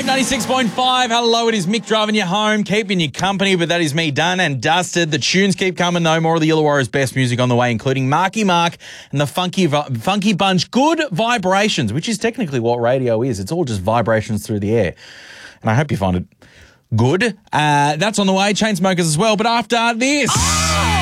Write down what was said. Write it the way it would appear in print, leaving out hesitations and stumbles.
Wave 96.5. Hello, it is Mick driving you home, keeping you company, but that is me done and dusted. The tunes keep coming though. More of the Illawarra's best music on the way, including Marky Mark and the Funky Bunch. Good Vibrations, which is technically what radio is. It's all just vibrations through the air. And I hope you find it good. That's on the way. Chainsmokers as well. But after this...